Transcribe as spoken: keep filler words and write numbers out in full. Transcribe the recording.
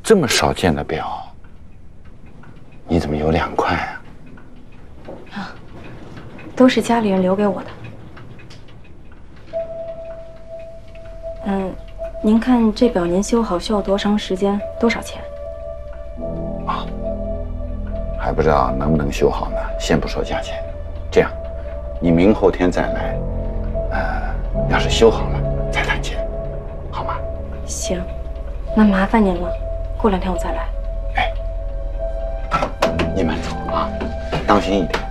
这么少见的表，你怎么有两块啊？ 啊，都是家里人留给我的。嗯，您看这表您修好需要多长时间？多少钱？ 啊，还不知道能不能修好呢，先不说价钱。这样，你明后天再来，呃，要是修好了再谈钱，好吗？ 行，那麻烦您了。过两天我再来。 哎，你慢走啊，当心一点。